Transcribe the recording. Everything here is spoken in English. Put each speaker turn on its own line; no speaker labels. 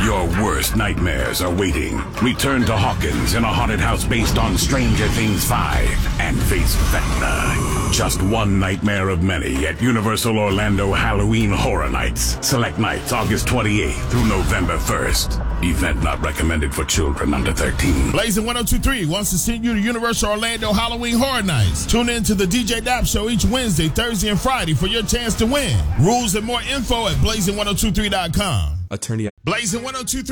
Your worst nightmares are waiting. Return to Hawkins in a haunted house based on Stranger Things 5 and face Vecna. Just one nightmare of many at Universal Orlando Halloween Horror Nights. Select nights August 28th through November 1st. Event not recommended for children under 13.
Blazing 102.3 wants to send you to Universal Orlando Halloween Horror Nights. Tune in to the DJ Dap Show each Wednesday, Thursday, and Friday for your chance to win. Rules and more info at blazing1023.com.
Attorney
Blazing 102.3